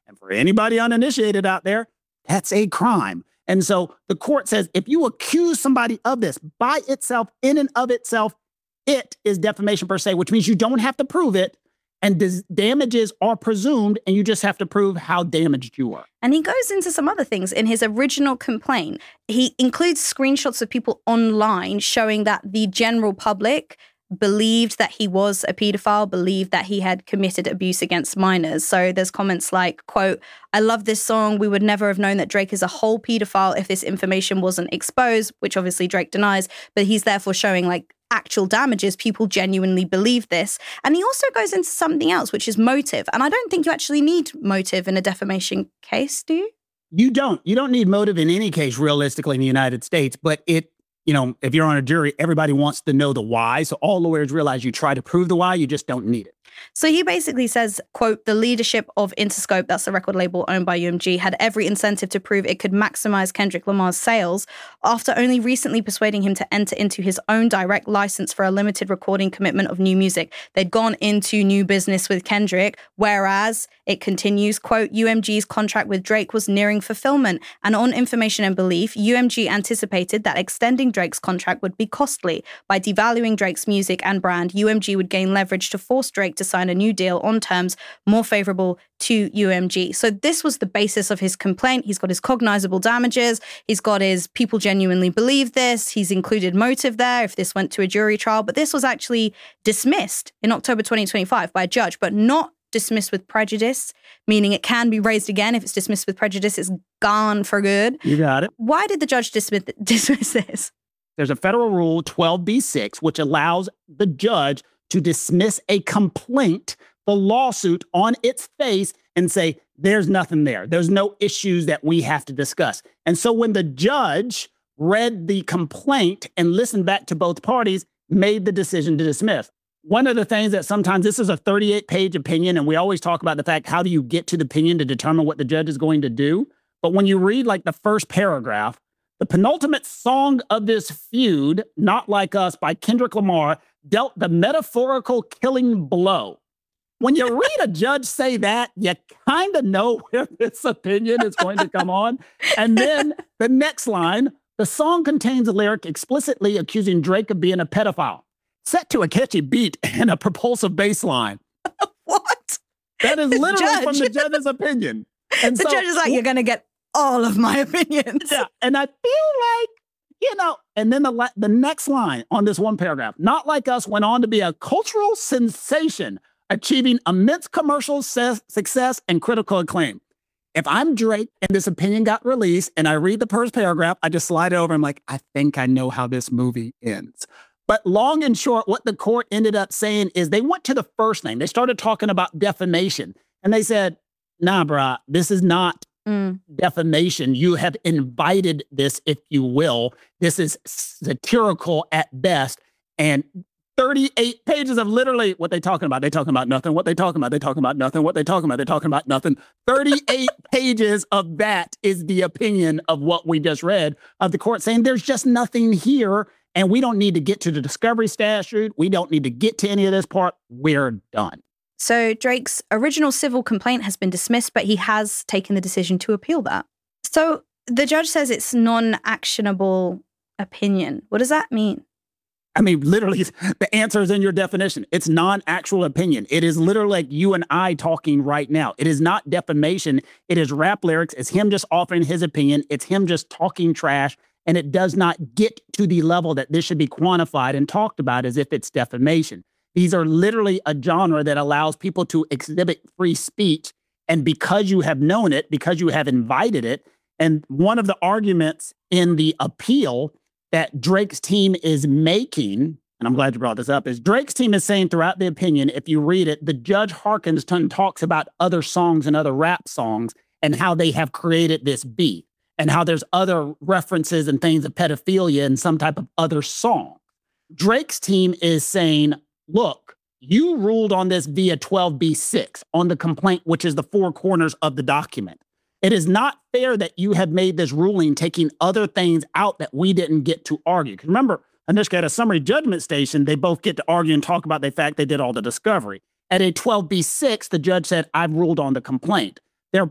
And for anybody uninitiated out there, that's a crime. And so the court says if you accuse somebody of this by itself, in and of itself, it is defamation per se, which means you don't have to prove it. And damages are presumed, and you just have to prove how damaged you are. And he goes into some other things. In his original complaint, he includes screenshots of people online showing that the general public believed that he was a pedophile, believed that he had committed abuse against minors. So there's comments like, quote, "I love this song. We would never have known that Drake is a whole pedophile if this information wasn't exposed," which obviously Drake denies, but he's therefore showing like actual damages. People genuinely believe this. And he also goes into something else, which is motive. And I don't think you actually need motive in a defamation case, do you? You don't. You don't need motive in any case, realistically, in the United States. But if you're on a jury, everybody wants to know the why. So all lawyers realize you try to prove the why, you just don't need it. So he basically says, quote, "The leadership of Interscope," that's the record label owned by UMG, "had every incentive to prove it could maximize Kendrick Lamar's sales after only recently persuading him to enter into his own direct license for a limited recording commitment of new music. They'd gone into new business with Kendrick, whereas," it continues, quote, "UMG's contract with Drake was nearing fulfillment. And on information and belief, UMG anticipated that extending Drake's contract would be costly. By devaluing Drake's music and brand, UMG would gain leverage to force Drake to sign a new deal on terms more favorable to UMG." So this was the basis of his complaint. He's got his cognizable damages. He's got his people genuinely believe this. He's included motive there if this went to a jury trial. But this was actually dismissed in October 2025 by a judge, but not dismissed with prejudice, meaning it can be raised again. If it's dismissed with prejudice, it's gone for good. You got it. Why did the judge dismiss this? There's a federal rule 12b-6, which allows the judge to dismiss a complaint, the lawsuit, on its face and say, there's nothing there. There's no issues that we have to discuss. And so when the judge read the complaint and listened back to both parties, made the decision to dismiss. One of the things that sometimes, this is a 38-page opinion, and we always talk about the fact, how do you get to the opinion to determine what the judge is going to do? But when you read like the first paragraph, the penultimate song of this feud, "Not Like Us" by Kendrick Lamar, dealt the metaphorical killing blow. When you read a judge say that, you kind of know where this opinion is going to come on. And then the next line, "The song contains a lyric explicitly accusing Drake of being a pedophile, set to a catchy beat and a propulsive bass line." What? That is literally from the judge's opinion. And the judge is like, "You're going to get all of my opinions." Yeah, and I feel like, and then the next line on this one paragraph, "Not Like Us" went on to be a cultural sensation, achieving immense commercial success and critical acclaim. If I'm Drake and this opinion got released and I read the first paragraph, I just slide it over. I'm like, I think I know how this movie ends. But long and short, what the court ended up saying is they went to the first thing. They started talking about defamation. And they said, nah, brah, this is not defamation. You have invited this, if you will. This is satirical at best. And 38 pages of literally what they talking about. They talking about nothing. What they talking about. They talking about nothing. What they talking about. They talking about nothing. 38 pages of that is the opinion of what we just read of the court saying there's just nothing here. And we don't need to get to the discovery statute. We don't need to get to any of this part. We're done. So Drake's original civil complaint has been dismissed, but he has taken the decision to appeal that. So the judge says it's non-actionable opinion. What does that mean? I mean, literally, the answer is in your definition. It's non-actual opinion. It is literally like you and I talking right now. It is not defamation. It is rap lyrics. It's him just offering his opinion. It's him just talking trash. And it does not get to the level that this should be quantified and talked about as if it's defamation. These are literally a genre that allows people to exhibit free speech. And because you have known it, because you have invited it, and one of the arguments in the appeal that Drake's team is making, and I'm glad you brought this up, is Drake's team is saying throughout the opinion, if you read it, the judge hearkens and talks about other songs and other rap songs and how they have created this beat and how there's other references and things of pedophilia in some type of other song. Drake's team is saying, look, you ruled on this via 12b-6 on the complaint, which is the four corners of the document. It is not fair that you have made this ruling taking other things out that we didn't get to argue. Because remember, Anushka, at a summary judgment station, they both get to argue and talk about the fact they did all the discovery. At a 12b-6, the judge said, I've ruled on the complaint.